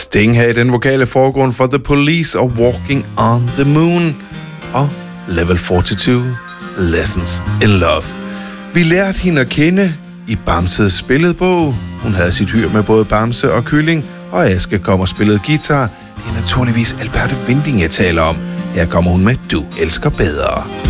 Sting her i den vokale forgrund for The Police og Walking on the Moon. Og Level 42, Lessons in Love. Vi lærte hende at kende i Bamses billedbog. Hun havde sit hyr med både Bamse og Kylling, og Aske kom og spillede guitar. Det er naturligvis Alberte Winding, jeg taler om. Her kommer hun med Du elsker bedre.